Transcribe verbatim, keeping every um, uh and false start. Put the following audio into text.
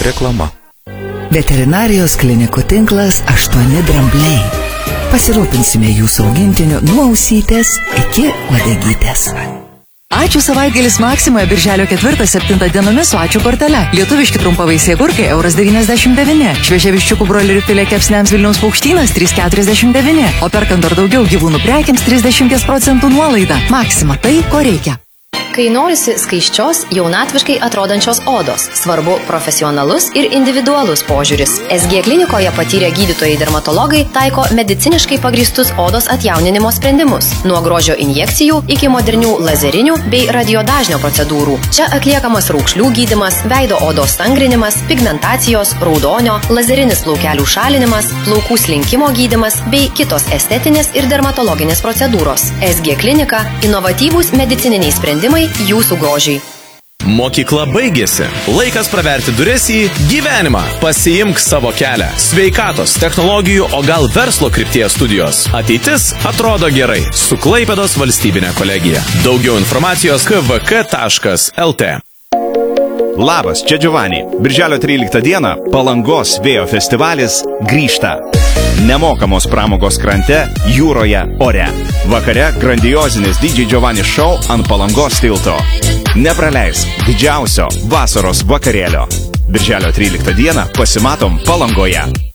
Reklama. Veterinarijos klinikų tinklas aštuoni drambliai. Pasirūpinsime jūsų augintiniu nuo ausytės iki uodegytės. Ačiū savaitgalis Maksimoje birželio ketvirtą septintą dienomis su ačiū kortele. Lietuviški trumpavaisiai agurkai euras devyniasdešimt devyni. Šviežia viščiukų brolerių filė kepsniams Vilniaus Paukštynas trys keturiasdešimt devyni. O perkant dar daugiau gyvūnų prekiams trisdešimt procentų nuolaida. Maksima, tai ko reikia. Kai norisi skaisčios, jaunatviškai atrodančios odos, svarbu profesionalus ir individualus požiūris. S G klinikoje patyrę gydytojai dermatologai taiko mediciniškai pagrįstus odos atjauninimo sprendimus, nuo grožio injekcijų iki modernių lazerinių bei radiodažnio procedūrų. Čia atliekamas raukšlių gydymas, veido odos stangrinimas, pigmentacijos, raudonio, lazerinis plaukelių šalinimas, plaukų slinkimo gydymas bei kitos estetinės ir dermatologinės procedūros. S G klinika – inovatyvūs medicininiai sprendimai jūsų grožiai. Mokykla baigėsi. Laikas praverti duris į gyvenimą. Pasiimk savo kelią. Sveikatos, technologijų, o gal verslo krypties studijos. Ateitis atrodo gerai. Su Klaipėdos valstybinė kolegija. Daugiau informacijos k v k taškas l t. Labas, čia Giovanni. Birželio tryliktą dieną Palangos vėjo festivalis grįžta. Nemokamos pramogos krante, jūroje, ore. Vakare grandiozinis D J Giovanni show ant Palangos tilto. Nepraleisk didžiausio vasaros vakarėlio. Birželio tryliktą dieną pasimatom Palangoje.